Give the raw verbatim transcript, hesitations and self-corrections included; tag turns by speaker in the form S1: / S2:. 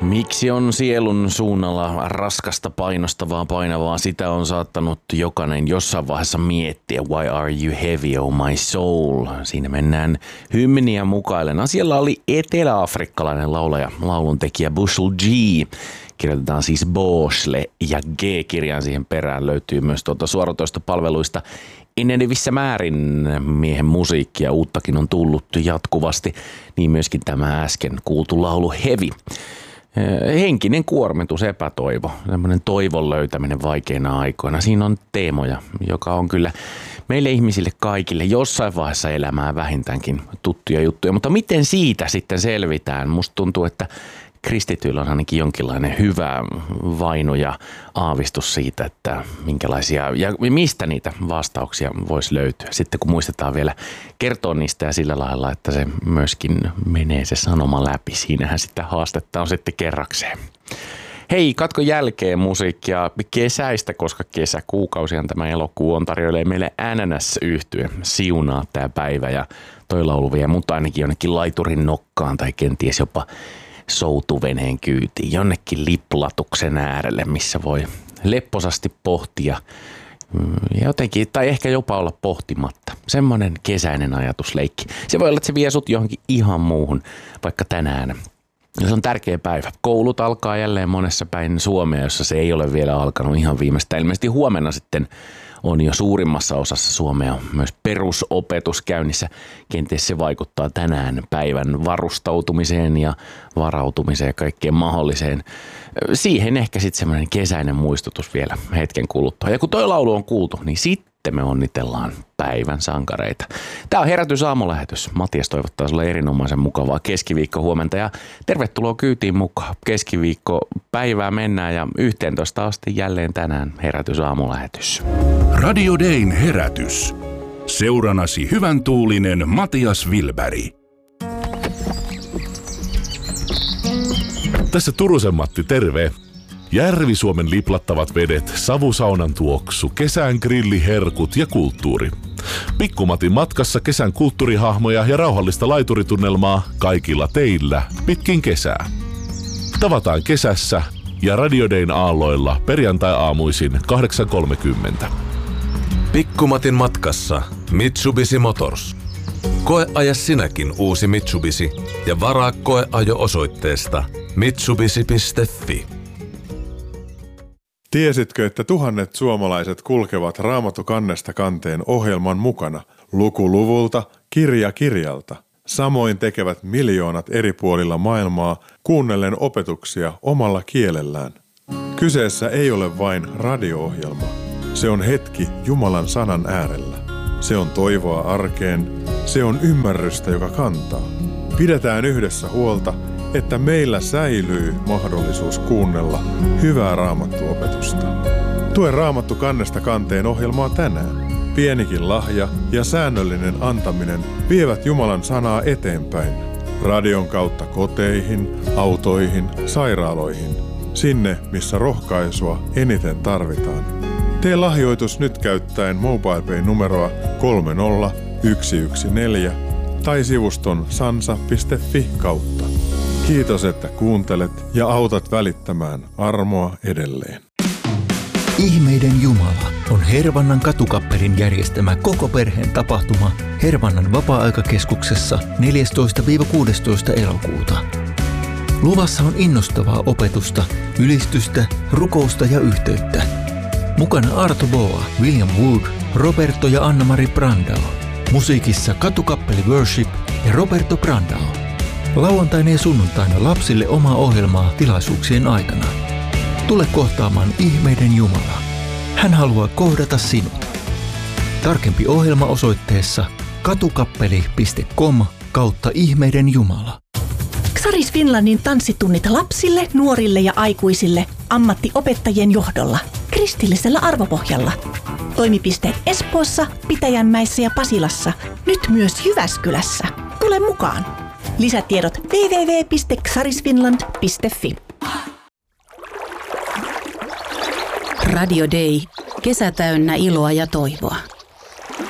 S1: Miksi on sielun suunnalla raskasta, painostavaa, painavaa? Sitä on saattanut jokainen jossain vaiheessa miettiä. Why are you heavy, oh my soul? Siinä mennään hymniä mukaillen. Asialla oli eteläafrikkalainen laulaja, lauluntekijä Bushel G. Kirjoitetaan siis Boshle ja G-kirjan siihen perään löytyy myös tuolta suoratoistopalveluista. Enenevissä määrin miehen musiikkia uuttakin on tullut jatkuvasti, niin myöskin tämä äsken kuultu laulu Heavy. Henkinen kuormitus, epätoivo, semmoinen toivon löytäminen vaikeina aikoina. Siinä on teemoja, joka on kyllä meille ihmisille kaikille jossain vaiheessa elämää vähintäänkin tuttuja juttuja. Mutta miten siitä sitten selvitään? Musta tuntuu, että kristityillä on ainakin jonkinlainen hyvä vaino ja aavistus siitä, että minkälaisia ja mistä niitä vastauksia voisi löytyä. Sitten kun muistetaan vielä kertoa niistä ja sillä lailla, että se myöskin menee se sanoma läpi. Siinähän sitten haastetta on sitten kerrakseen. Hei, katkon jälkeen musiikkia kesäistä, koska kesäkuukausihan tämä elokuu on tarjoilee meille N N S-yhtye. Siunaa tämä päivä ja toi laulu vie mut ainakin jonnekin laiturin nokkaan tai kenties jopa soutuveneen kyytiin jonnekin liplatuksen äärelle, missä voi lepposasti pohtia jotenkin, tai ehkä jopa olla pohtimatta. Semmoinen kesäinen ajatusleikki. Se voi olla, että se vie sut johonkin ihan muuhun, vaikka tänään. Se on tärkeä päivä. Koulut alkaa jälleen monessa päin Suomea, jossa se ei ole vielä alkanut ihan viimeistä. Ilmeisesti huomenna sitten on jo suurimmassa osassa Suomea myös perusopetus käynnissä. Kenties se vaikuttaa tänään päivän varustautumiseen ja varautumiseen ja kaikkeen mahdolliseen. Siihen ehkä sitten semmoinen kesäinen muistutus vielä hetken kuluttua. Ja kun toi laulu on kuultu, niin sitten me onnitellaan päivän sankareita. Tämä on Herätys aamulähetys. Matias toivottaa sulle erinomaisen mukavaa keskiviikko huomenta ja tervetuloa kyytiin mukaan. Keskiviikko päivää mennään ja yhteentoista asti jälleen tänään Herätys aamulähetys.
S2: Radio Dayn herätys. Seuranasi hyvän tuulinen Matias Wilberg. Tässä Turusen Matti, terve. Järvi-Suomen liplattavat vedet, savusaunan tuoksu, kesän grilliherkut ja kulttuuri. Pikkumatin matkassa kesän kulttuurihahmoja ja rauhallista laituritunnelmaa kaikilla teillä pitkin kesää. Tavataan kesässä ja Radio Dayn aalloilla perjantai-aamuisin kahdeksan kolmekymmentä.
S3: Pikkumatin matkassa Mitsubishi Motors. Koeaja sinäkin uusi Mitsubishi ja varaa koeajo osoitteesta mitsubishi piste fi.
S4: Tiesitkö, että tuhannet suomalaiset kulkevat Raamattu kannesta kanteen ohjelman mukana luku luvulta, kirja kirjalta? Samoin tekevät miljoonat eri puolilla maailmaa kuunnellen opetuksia omalla kielellään. Kyseessä ei ole vain radio-ohjelma. Se on hetki Jumalan sanan äärellä. Se on toivoa arkeen. Se on ymmärrystä, joka kantaa. Pidetään yhdessä huolta, että meillä säilyy mahdollisuus kuunnella hyvää raamattuopetusta. Tue Raamattu kannesta kanteen ohjelmaa tänään. Pienikin lahja ja säännöllinen antaminen vievät Jumalan sanaa eteenpäin. Radion kautta koteihin, autoihin, sairaaloihin. Sinne, missä rohkaisua eniten tarvitaan. Tee lahjoitus nyt käyttäen MobilePay numeroa kolme nolla yksi yksi neljä tai sivuston sansa piste fi kautta. Kiitos, että kuuntelet ja autat välittämään armoa edelleen.
S5: Ihmeiden Jumala on Hervannan katukappelin järjestämä koko perheen tapahtuma Hervannan vapaa-aikakeskuksessa neljästoista kuudestoista elokuuta. Luvassa on innostavaa opetusta, ylistystä, rukousta ja yhteyttä. Mukana Arto Boa, William Wood, Roberto ja Anna-Mari Brandao. Musiikissa katukappeli Worship ja Roberto Brandao. Lauantaina ja sunnuntaina lapsille omaa ohjelmaa tilaisuuksien aikana. Tule kohtaamaan ihmeiden Jumala. Hän haluaa kohdata sinut. Tarkempi ohjelma osoitteessa katukappeli piste com kautta ihmeiden Jumala.
S6: Xaris Finlandin tanssitunnit lapsille, nuorille ja aikuisille ammattiopettajien johdolla. Kristillisellä arvopohjalla. Toimipisteet Espoossa, Pitäjänmäessä ja Pasilassa. Nyt myös Jyväskylässä. Tule mukaan. Lisätiedot double-u double-u double-u piste xarisfinland piste fi.
S7: Radio Day. Kesä täynnä iloa ja toivoa.